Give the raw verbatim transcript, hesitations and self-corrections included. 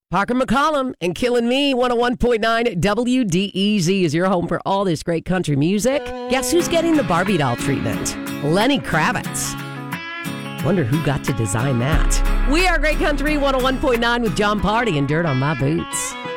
Parker McCollum and Killin' Me, one oh one point nine W D E Z is your home for all this great country music. Guess who's getting the Barbie doll treatment? Lenny Kravitz. Wonder who got to design that. We are Great Country one oh one point nine with John Party and Dirt on My Boots.